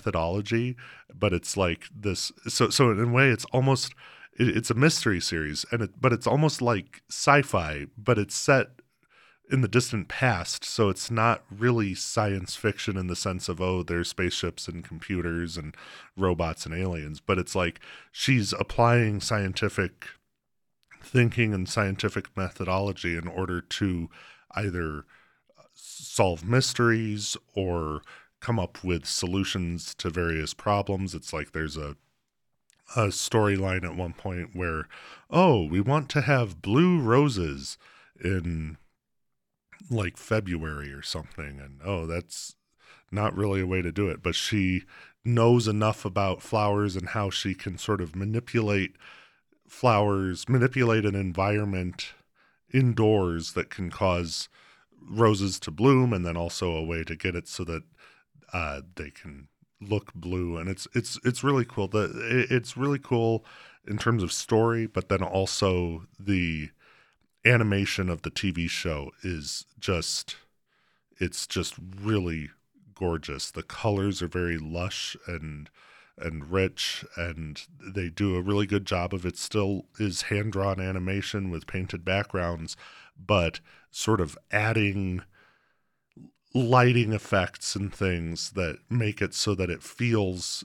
methodology, but it's like this. So in a way, it's almost it's a mystery series, but it's almost like sci-fi, but it's set in the distant past, so it's not really science fiction in the sense of, oh, there's spaceships and computers and robots and aliens, but it's like she's applying scientific thinking and scientific methodology in order to either solve mysteries or come up with solutions to various problems. It's like there's a storyline at one point where, oh, we want to have blue roses in like February or something, and oh, that's not really a way to do it, but she knows enough about flowers and how she can sort of manipulate flowers, manipulate an environment indoors that can cause roses to bloom, and then also a way to get it so that they can look blue. And it's really cool. It's really cool in terms of story, but then also the animation of the TV show is just, it's just really gorgeous. The colors are very lush and rich, and they do a really good job of it. Still is hand-drawn animation with painted backgrounds, but sort of adding lighting effects and things that make it so that it feels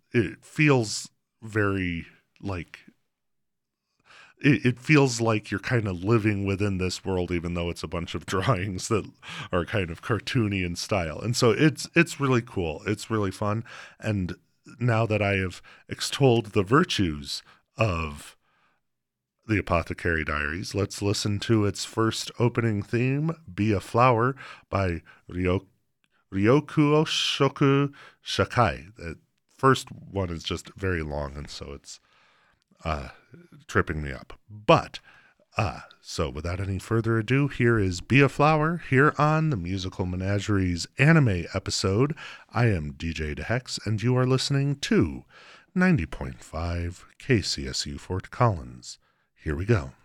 very like it feels like you're kind of living within this world, even though it's a bunch of drawings that are kind of cartoony in style. And so it's really cool. It's really fun. And now that I have extolled the virtues of the Apothecary Diaries, let's listen to its first opening theme, Be a Flower, by Ryokuo Shoku Shakai. The first one is just very long, and so it's tripping me up. But, so without any further ado, here is Be a Flower, here on the Musical Menageries anime episode. I am DJ DeHex, and you are listening to 90.5 KCSU Fort Collins. Here we go.